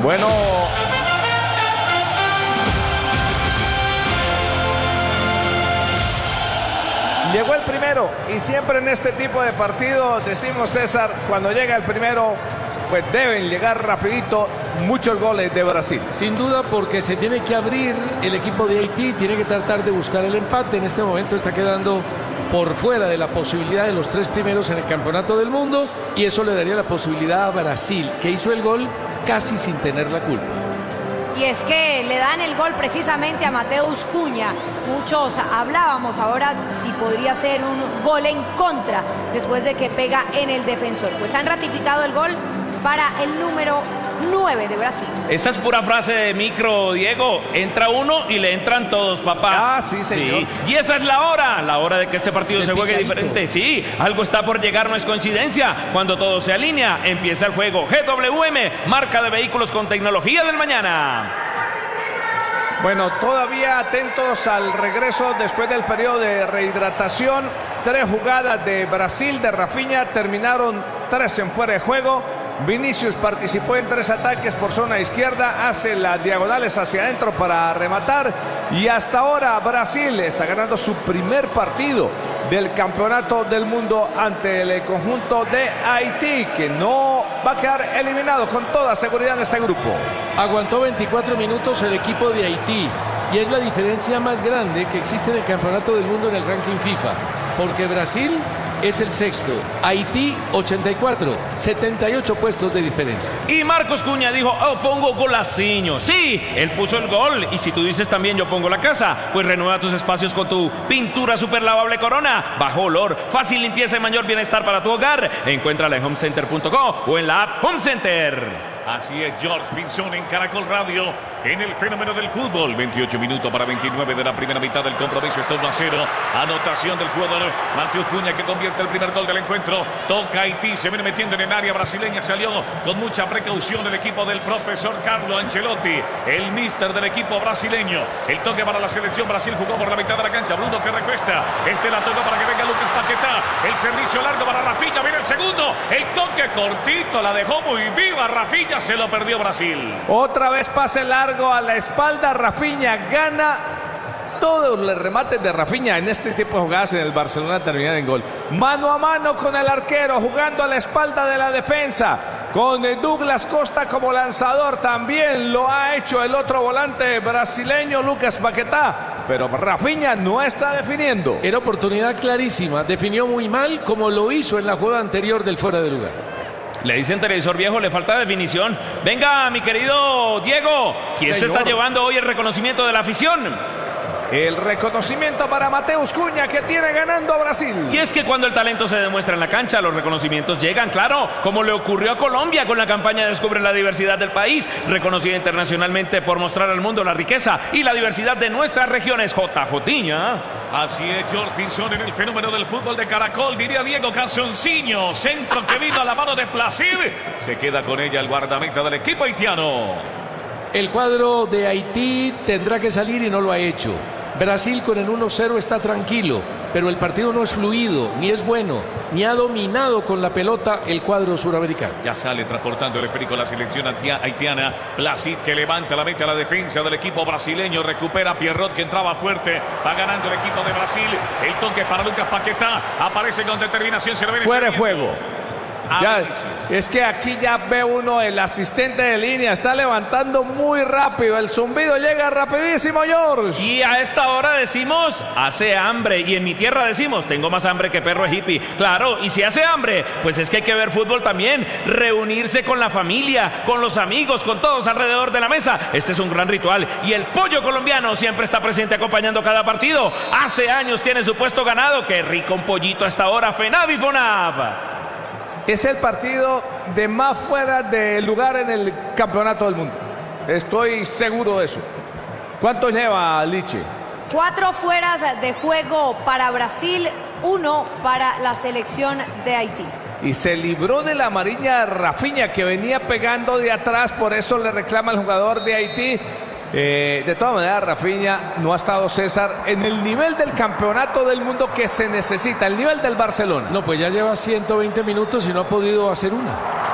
Bueno, llegó el primero y siempre en este tipo de partidos decimos, César, cuando llega el primero, pues deben llegar rapidito muchos goles de Brasil. Sin duda, porque se tiene que abrir el equipo de Haití, tiene que tratar de buscar el empate. En este momento está quedando por fuera de la posibilidad de los 3 primeros en el campeonato del mundo, y eso le daría la posibilidad a Brasil, que hizo el gol casi sin tener la culpa. Y es que le dan el gol precisamente a Mateus Cunha. Muchos hablábamos ahora si podría ser un gol en contra después de que pega en el defensor. Pues han ratificado el gol para el número 9 de Brasil. Esa es pura frase de micro, Diego. Entra uno y le entran todos, papá. Ah, sí, señor. Sí. Y esa es la hora de que este partido se juegue diferente. Sí, algo está por llegar, no es coincidencia. Cuando todo se alinea, empieza el juego. GWM, marca de vehículos con tecnología del mañana. Bueno, todavía atentos al regreso después del periodo de rehidratación. 3 jugadas de Brasil, de Rafinha, terminaron 3 en fuera de juego. Vinicius participó en 3 ataques por zona izquierda, hace las diagonales hacia adentro para rematar, y hasta ahora Brasil está ganando su primer partido del campeonato del mundo ante el conjunto de Haití, que no va a quedar eliminado con toda seguridad en este grupo. Aguantó 24 minutos el equipo de Haití, y es la diferencia más grande que existe en el campeonato del mundo en el ranking FIFA, porque Brasil es el 6º, Haití 84, 78 puestos de diferencia. Y Marcos Cunha dijo, oh, pongo golaciño. Sí, él puso el gol, y si tú dices también yo pongo la casa, pues renueva tus espacios con tu pintura super lavable Corona, bajo olor, fácil limpieza y mayor bienestar para tu hogar. Encuéntrala en homecenter.co o en la app Home Center. Así es, George Pinzón en Caracol Radio, en el fenómeno del fútbol. 28 minutos para 29 de la primera mitad del compromiso. Está 1-0. Anotación del jugador Mateus Cunha, que convierte el primer gol del encuentro. Toca Haití, se viene metiendo en el área brasileña. Salió con mucha precaución el equipo del profesor Carlo Ancelotti, el míster del equipo brasileño. El toque para la selección. Brasil jugó por la mitad de la cancha. Bruno que recuesta. La tocó para que venga Lucas Paquetá. El servicio largo para Rafinha. Viene el segundo. El toque cortito. La dejó muy viva Rafinha. Se lo perdió Brasil. Otra vez pase largo a la espalda. Rafinha gana. Todos los remates de Rafinha en este tipo de jugadas en el Barcelona terminan en gol. Mano a mano con el arquero, jugando a la espalda de la defensa, con Douglas Costa como lanzador. También lo ha hecho el otro volante brasileño, Lucas Paquetá. Pero Rafinha no está definiendo. Era oportunidad clarísima. Definió muy mal, como lo hizo en la jugada anterior del fuera de lugar. Le dicen televisor viejo, le falta definición. Venga, mi querido Diego, ¿quién se está llevando hoy el reconocimiento de la afición? El reconocimiento para Mateus Cunha, que tiene ganando a Brasil. Y es que cuando el talento se demuestra en la cancha, los reconocimientos llegan, claro, como le ocurrió a Colombia con la campaña Descubre la diversidad del país, reconocida internacionalmente por mostrar al mundo la riqueza y la diversidad de nuestras regiones. JJ. Así es, George Pinzón en el fenómeno del fútbol de Caracol, diría Diego Canzoncillo. Centro que vino a la mano de Placid. Se queda con ella el guardameta del equipo haitiano. El cuadro de Haití tendrá que salir y no lo ha hecho. Brasil con el 1-0 está tranquilo, pero el partido no es fluido, ni es bueno, ni ha dominado con la pelota el cuadro suramericano. Ya sale transportando el esférico la selección haitiana. Placid, que levanta la meta a la defensa del equipo brasileño. Recupera Pierrot, que entraba fuerte. Va ganando el equipo de Brasil. El toque para Lucas Paquetá. Aparece con determinación. Se lo viene fuera de juego. Ya, es que aquí ya ve uno el asistente de línea, está levantando muy rápido, el zumbido llega rapidísimo, George. Y a esta hora decimos, hace hambre, y en mi tierra decimos, tengo más hambre que perro hippie. Claro, y si hace hambre, pues es que hay que ver fútbol también, reunirse con la familia, con los amigos, con todos alrededor de la mesa. Este es un gran ritual, y el pollo colombiano siempre está presente acompañando cada partido. Hace años tiene su puesto ganado. Qué rico un pollito a esta hora. FENAV y FONAV. Es el partido de más fuera de lugar en el campeonato del mundo. Estoy seguro de eso. ¿Cuánto lleva, Liche? 4 fueras de juego para Brasil, 1 para la selección de Haití. Y se libró de la amarilla Rafinha, que venía pegando de atrás, por eso le reclama el jugador de Haití. De todas maneras, Rafinha no ha estado, César, en el nivel del campeonato del mundo que se necesita, el nivel del Barcelona. No, pues ya lleva 120 minutos y no ha podido hacer una.